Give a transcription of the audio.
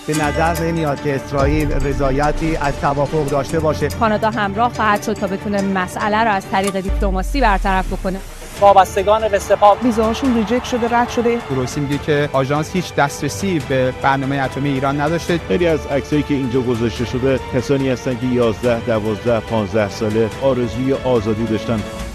به نظر نمیاد که اسرائیل رضایتی از توافق داشته باشه. کانادا همراه خواهد شد تا بتونه مسئله را از طریق دیپلماسی برطرف بکنه. وابستگان به سپاه ویزاشون ریجکت شده، رد شده. روسی میگه که آژانس هیچ دسترسی به برنامه اتمی ایران نداشته. خیلی از عکسایی که اینجا گذاشته شده کسانی هستن که 11 12 15 ساله آرزوی آزادی داشتن.